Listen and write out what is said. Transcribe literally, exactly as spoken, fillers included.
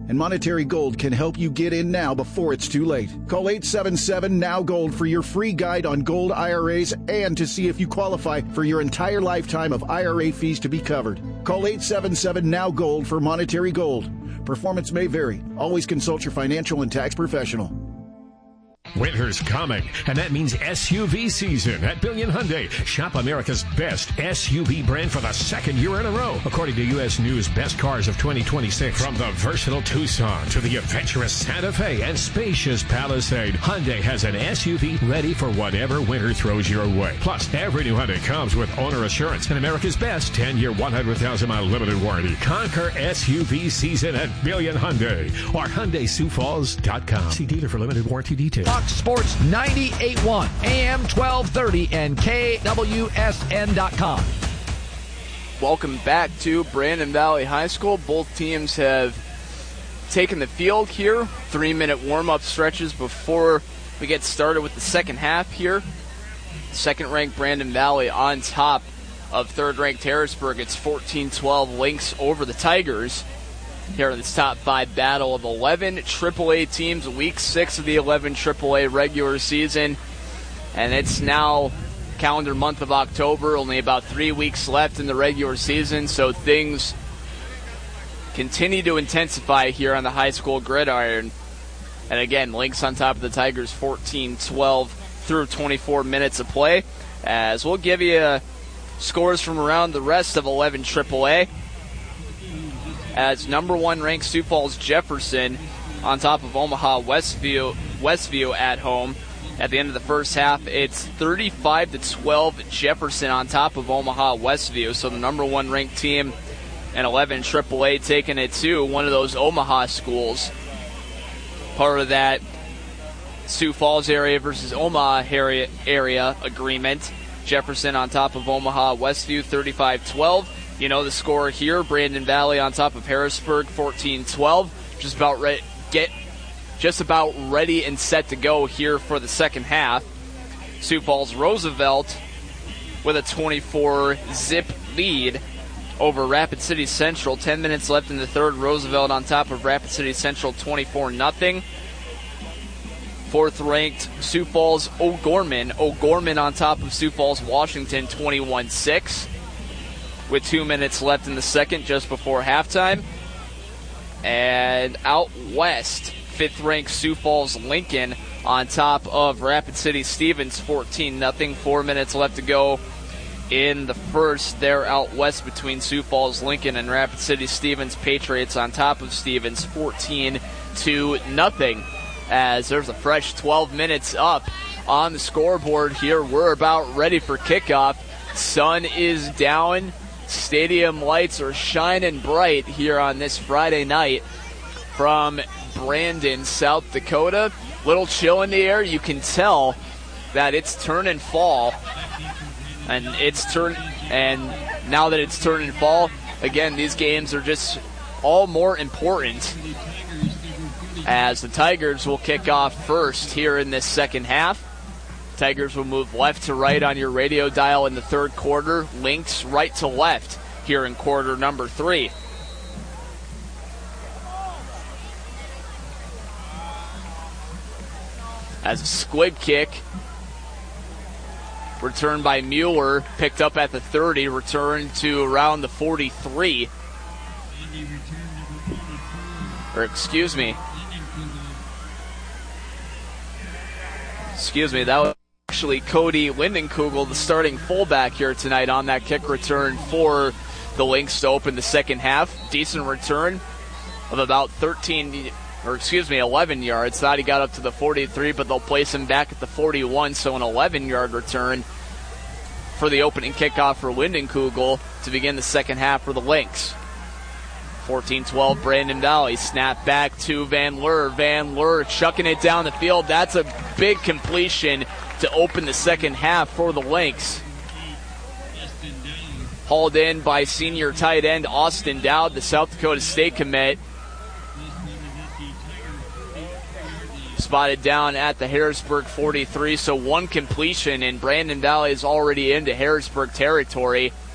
and Monetary Gold can help you get in now before it's too late. Call eight seven seven, N O W Gold for your free guide on gold I R As and to see if you qualify for your entire lifetime of I R A fees to be covered. Call eight seven seven, N O W Gold for Monetary Gold. Performance may vary. Always consult your financial and tax professional. Winter's coming, and that means S U V season at Billion Hyundai. Shop America's best S U V brand for the second year in a row, according to U S News Best Cars of twenty twenty-six. From the versatile Tucson to the adventurous Santa Fe and spacious Palisade, Hyundai has an S U V ready for whatever winter throws your way. Plus, every new Hyundai comes with owner assurance and America's best ten-year, one hundred thousand mile limited warranty. Conquer S U V season at Billion Hyundai or Hyundai Sioux Falls dot com. See dealer for limited warranty details. Fox Sports ninety-eight point one, A M twelve thirty, and K W S N dot com. Welcome back to Brandon Valley High School. Both teams have taken the field here. Three-minute warm-up stretches before we get started with the second half here. Second-ranked Brandon Valley on top of third-ranked Harrisburg. It's fourteen twelve Lynx over the Tigers here in this top five battle of eleven triple A teams, week six of the eleven triple A regular season. And it's now calendar month of October, only about three weeks left in the regular season, so things continue to intensify here on the high school gridiron. And again, Lynx on top of the Tigers, fourteen twelve through twenty-four minutes of play. As we'll give you uh, scores from around the rest of eleven triple A. As number one ranked Sioux Falls Jefferson on top of Omaha Westview, Westview at home. At the end of the first half, it's thirty-five to twelve Jefferson on top of Omaha Westview. So the number one ranked team in eleven triple A taking it to one of those Omaha schools. Part of that Sioux Falls area versus Omaha area, area agreement. Jefferson on top of Omaha Westview, thirty-five twelve. You know the score here, Brandon Valley on top of Harrisburg, fourteen twelve. Just about ready, get, just about ready and set to go here for the second half. Sioux Falls Roosevelt with a twenty-four zip lead over Rapid City Central. Ten minutes left in the third. Roosevelt on top of Rapid City Central, twenty-four nothing. Fourth-ranked Sioux Falls O'Gorman. O'Gorman on top of Sioux Falls Washington, twenty-one six. With two minutes left in the second, just before halftime. And out west, fifth-ranked Sioux Falls Lincoln on top of Rapid City Stevens, fourteen nothing. Four minutes left to go in the first. They're out west between Sioux Falls Lincoln and Rapid City Stevens. Patriots on top of Stevens, fourteen to nothing. As there's a fresh twelve minutes up on the scoreboard here. We're about ready for kickoff. Sun is down. Stadium lights are shining bright here on this Friday night from Brandon, South Dakota. Little chill in the air. You can tell that it's turning fall. And it's turn and now that it's turning fall, again, these games are just all more important, as the Tigers will kick off first here in this second half. Tigers will move left to right on your radio dial in the third quarter. Lynx right to left here in quarter number three. As a squib kick, returned by Mueller, picked up at the thirty, returned to around the forty-three. Or excuse me. Excuse me, that was actually Cody Lindenkugel, the starting fullback here tonight on that kick return for the Lynx to open the second half. Decent return of about thirteen, or excuse me, eleven yards. Thought he got up to the forty-three, but they'll place him back at the forty-one, so an eleven-yard return for the opening kickoff for Lindenkugel to begin the second half for the Lynx. fourteen twelve Brandon Valley. Snap back to Van Leur. Van Leur chucking it down the field. That's a big completion to open the second half for the Lynx. Hauled in by senior tight end Austin Dowd, the South Dakota State commit. Spotted down at the Harrisburg forty-three, so one completion, and Brandon Valley is already into Harrisburg territory.